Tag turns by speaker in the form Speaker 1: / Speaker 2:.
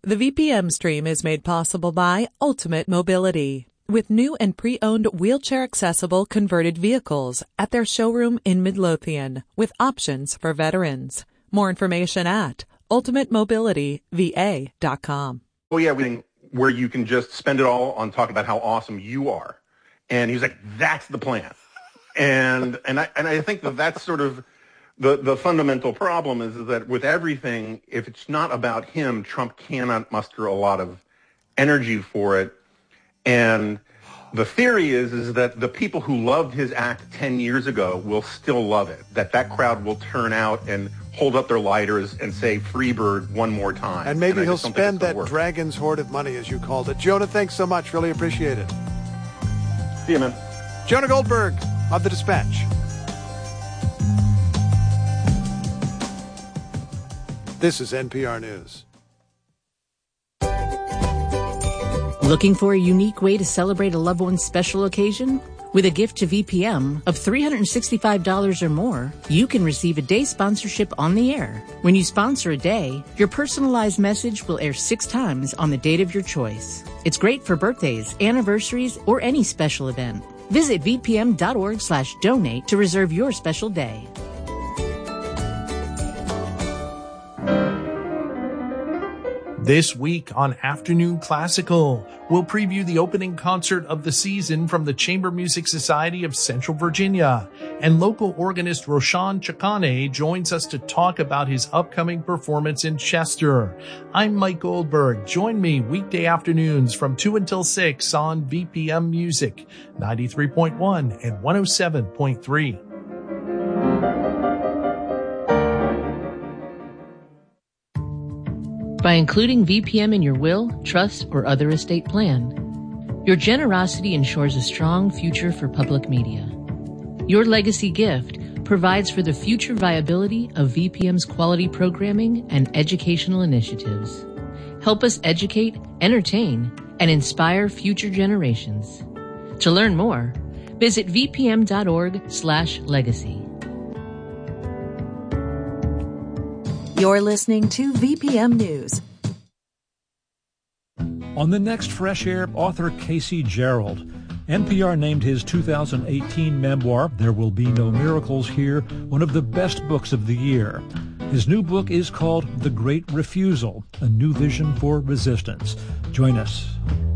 Speaker 1: The VPM stream is made possible by Ultimate Mobility, with new and pre-owned wheelchair-accessible converted vehicles at their showroom in Midlothian, with options for veterans. More information at ultimatemobilityva.com.
Speaker 2: Oh yeah, where you can just spend it all on talking about how awesome you are. And he was like, that's the plan. And I think that's sort of the fundamental problem is that with everything, if it's not about him, Trump cannot muster a lot of energy for it. And the theory is that the people who loved his act 10 years ago will still love it, that crowd will turn out and hold up their lighters and say Freebird one more time.
Speaker 3: And maybe he'll spend that dragon's hoard of money, as you called it. Jonah, thanks so much. Really appreciate it.
Speaker 2: See you, man.
Speaker 3: Jonah Goldberg of The Dispatch. This is NPR News.
Speaker 4: Looking for a unique way to celebrate a loved one's special occasion? With a gift to VPM of $365 or more, you can receive a day sponsorship on the air. When you sponsor a day, your personalized message will air 6 times on the date of your choice. It's great for birthdays, anniversaries, or any special event. Visit vpm.org/donate to reserve your special day.
Speaker 5: This week on Afternoon Classical, we'll preview the opening concert of the season from the Chamber Music Society of Central Virginia. And local organist Roshan Chakane joins us to talk about his upcoming performance in Chester. I'm Mike Goldberg. Join me weekday afternoons from 2 until 6 on VPM Music, 93.1 and 107.3.
Speaker 4: By including VPM in your will, trust, or other estate plan, your generosity ensures a strong future for public media. Your legacy gift provides for the future viability of VPM's quality programming and educational initiatives. Help us educate, entertain, and inspire future generations. To learn more, visit vpm.org/legacy.
Speaker 1: You're listening to VPM News.
Speaker 6: On the next Fresh Air, author Casey Gerald. NPR named his 2018 memoir, There Will Be No Miracles Here, one of the best books of the year. His new book is called The Great Refusal, A New Vision for Resistance. Join us.